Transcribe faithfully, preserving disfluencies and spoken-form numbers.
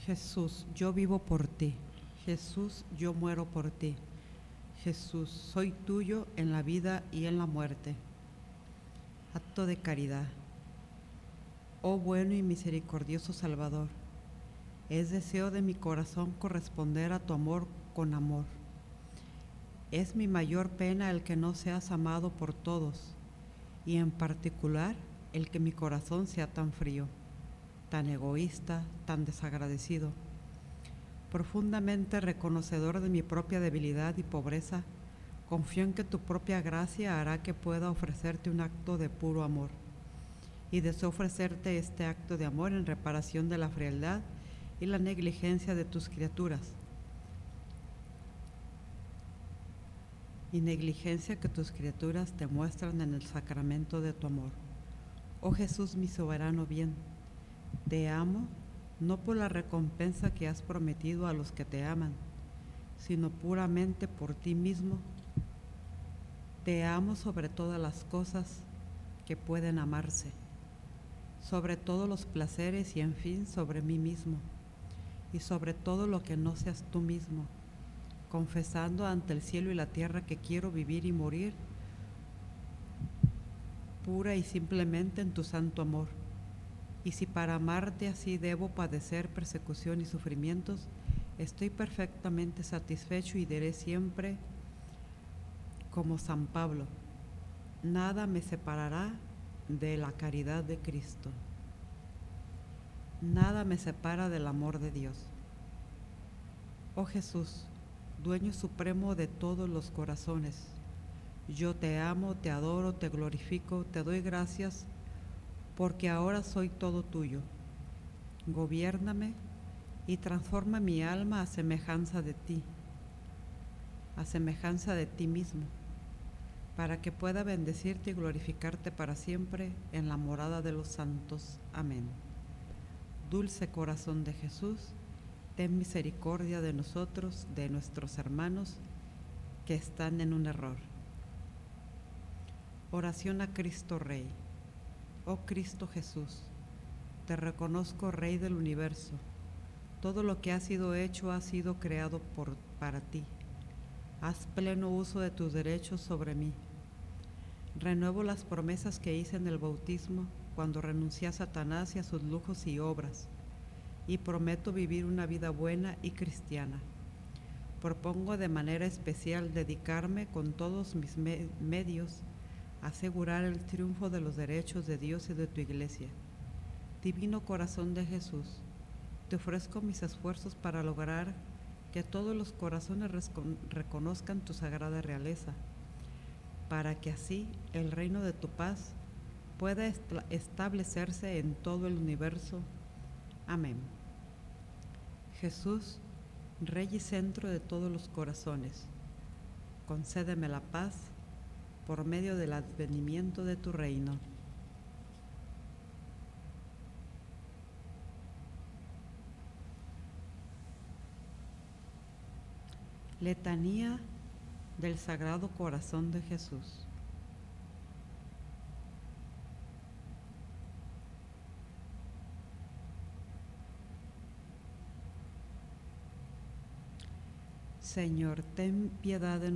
Jesús, yo vivo por ti. Jesús, yo muero por ti. Jesús, soy tuyo en la vida y en la muerte. Acto de caridad. Oh bueno y misericordioso Salvador, es deseo de mi corazón corresponder a tu amor con amor. Es mi mayor pena el que no seas amado por todos, y en particular el que mi corazón sea tan frío, tan egoísta, tan desagradecido. Profundamente reconocedor de mi propia debilidad y pobreza, confío en que tu propia gracia hará que pueda ofrecerte un acto de puro amor, y deseo ofrecerte este acto de amor en reparación de la frialdad y la negligencia de tus criaturas, y negligencia que tus criaturas te muestran en el sacramento de tu amor. Oh Jesús, mi soberano bien, te amo no por la recompensa que has prometido a los que te aman, sino puramente por ti mismo. Te amo sobre todas las cosas que pueden amarse, sobre todos los placeres y en fin sobre mí mismo, y sobre todo lo que no seas tú mismo, confesando ante el cielo y la tierra que quiero vivir y morir pura y simplemente en tu santo amor. Y si para amarte así debo padecer persecución y sufrimientos, estoy perfectamente satisfecho y diré siempre, como San Pablo, nada me separará de la caridad de Cristo. Nada me separa del amor de Dios. Oh Jesús, dueño supremo de todos los corazones, yo te amo, te adoro, te glorifico, te doy gracias, porque ahora soy todo tuyo. Gobiérname y transforma mi alma a semejanza de ti, a semejanza de ti mismo, para que pueda bendecirte y glorificarte para siempre en la morada de los santos. Amén. Dulce corazón de Jesús, ten misericordia de nosotros, de nuestros hermanos que están en un error. Oración a Cristo Rey. Oh Cristo Jesús, te reconozco Rey del universo. Todo lo que ha sido hecho ha sido creado por, para ti. Haz pleno uso de tus derechos sobre mí. Renuevo las promesas que hice en el bautismo cuando renuncié a Satanás y a sus lujos y obras, y prometo vivir una vida buena y cristiana. Propongo de manera especial dedicarme con todos mis me- medios a asegurar el triunfo de los derechos de Dios y de tu Iglesia. Divino Corazón de Jesús, te ofrezco mis esfuerzos para lograr que todos los corazones reconozcan tu sagrada realeza, para que así el reino de tu paz pueda establecerse en todo el universo. Amén. Jesús, Rey y centro de todos los corazones, concédeme la paz por medio del advenimiento de tu reino. Letanía del Sagrado Corazón de Jesús. Señor, ten piedad de